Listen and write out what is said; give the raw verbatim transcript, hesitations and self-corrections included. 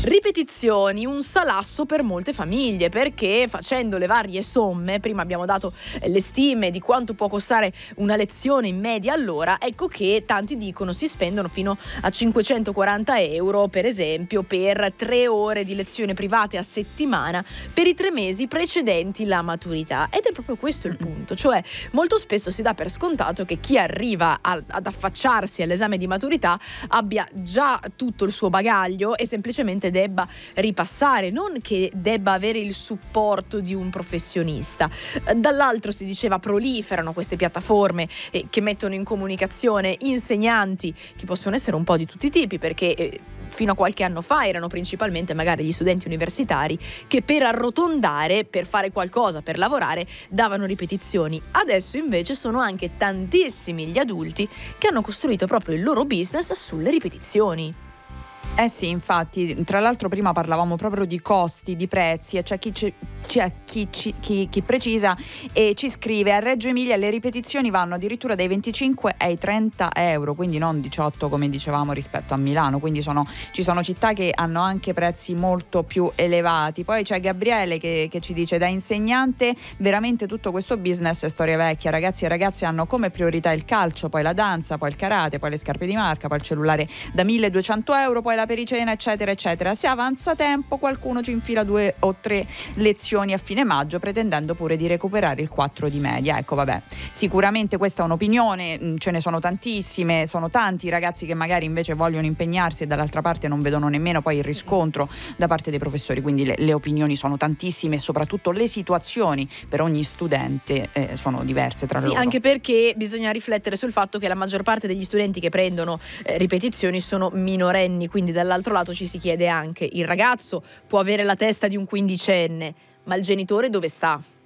Ripetizioni, un salasso per molte famiglie, perché facendo le varie somme, prima abbiamo dato le stime di quanto può costare una lezione in media all'ora, ecco che tanti dicono si spendono fino a cinquecentoquaranta euro per esempio per tre ore di lezione private a settimana per i tre mesi precedenti la maturità. Ed è proprio questo il punto, cioè molto spesso si dà per scontato che chi arriva a, ad affacciarsi all'esame di maturità abbia già tutto il suo bagaglio e semplicemente debba ripassare, non che debba avere il supporto di un professionista. Dall'altro si diceva proliferano queste piattaforme eh, che mettono in comunicazione insegnanti che possono essere un po' di tutti i tipi, perché eh, fino a qualche anno fa erano principalmente magari gli studenti universitari che per arrotondare, per fare qualcosa, per lavorare, davano ripetizioni. Adesso invece sono anche tantissimi gli adulti che hanno costruito proprio il loro business sulle ripetizioni. Eh sì, infatti, tra l'altro prima parlavamo proprio di costi, di prezzi, e c'è chi, c'è, c'è chi, chi, chi, chi precisa e ci scrive: a Reggio Emilia le ripetizioni vanno addirittura dai venticinque ai trenta euro, quindi non diciotto come dicevamo rispetto a Milano, quindi sono, ci sono città che hanno anche prezzi molto più elevati. Poi c'è Gabriele che, che ci dice: da insegnante veramente tutto questo business è storia vecchia, ragazzi e ragazze hanno come priorità il calcio, poi la danza, poi il karate, poi le scarpe di marca, poi il cellulare da milleduecento euro, poi la pericena eccetera eccetera. Se avanza tempo qualcuno ci infila due o tre lezioni a fine maggio pretendendo pure di recuperare il quattro di media. Ecco, vabbè, sicuramente questa è un'opinione, ce ne sono tantissime, sono tanti i ragazzi che magari invece vogliono impegnarsi e dall'altra parte non vedono nemmeno poi il riscontro da parte dei professori, quindi le, le opinioni sono tantissime e soprattutto le situazioni per ogni studente eh, sono diverse tra sì, loro. Anche perché bisogna riflettere sul fatto che la maggior parte degli studenti che prendono eh, ripetizioni sono minorenni, quindi dall'altro lato ci si chiede anche: il ragazzo può avere la testa di un quindicenne, ma il genitore dove sta?